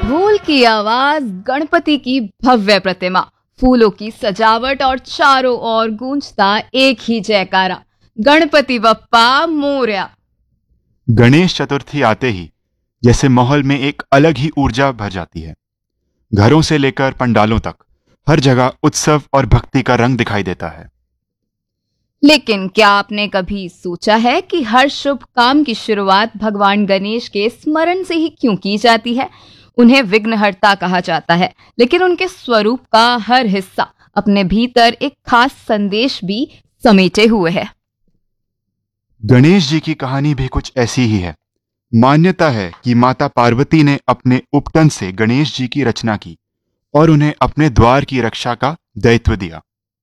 ढोल की आवाज, गणपति की भव्य प्रतिमा, फूलों की सजावट और चारों ओर गूंजता एक ही जयकारा, गणपति बप्पा मोरया। गणेश चतुर्थी आते ही जैसे माहौल में एक अलग ही ऊर्जा भर जाती है। घरों से लेकर पंडालों तक हर जगह उत्सव और भक्ति का रंग दिखाई देता है। लेकिन क्या आपने कभी सोचा है कि हर शुभ काम की शुरुआत भगवान गणेश के स्मरण से ही क्यों की जाती है? उन्हें विघ्नहर्ता कहा जाता है, लेकिन उनके स्वरूप का हर हिस्सा अपने भीतर एक खास संदेश भी समेटे हुए है। गणेश जी की कहानी भी कुछ ऐसी ही है। मान्यता है कि माता पार्वती ने अपने उपटन से गणेश जी की रचना की और उन्हें अपने द्वार की रक्षा का दायित्व दिया।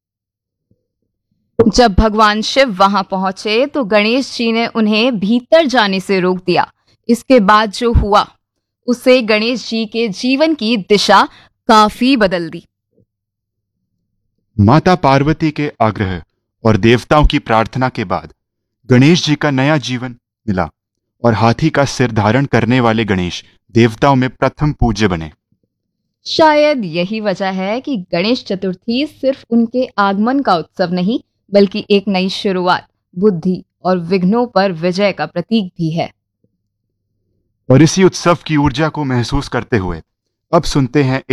जब भगवान शिव वहां पहुंचे तो गणेश जी ने उन्हें भीतर जाने से रोक दिया। इसके बाद जो हुआ उसे गणेश जी के जीवन की दिशा काफी बदल दी। माता पार्वती के आग्रह और देवताओं की प्रार्थना के बाद गणेश जी का नया जीवन मिला और हाथी का सिर धारण करने वाले गणेश देवताओं में प्रथम पूज्य बने। शायद यही वजह है कि गणेश चतुर्थी सिर्फ उनके आगमन का उत्सव नहीं, बल्कि एक नई शुरुआत, बुद्धि और विघ्नों पर विजय का प्रतीक भी है। और इसी उत्सव की ऊर्जा को महसूस करते हुए अब सुनते हैं